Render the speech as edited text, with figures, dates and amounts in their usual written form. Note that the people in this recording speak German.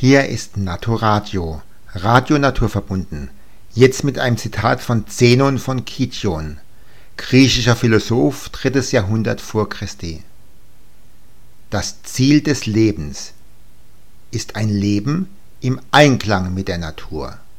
Hier ist Naturadio, Radio naturverbunden. Jetzt mit einem Zitat von Zenon von Kition, griechischer Philosoph, 3. Jahrhundert vor Christi. Das Ziel des Lebens ist ein Leben im Einklang mit der Natur.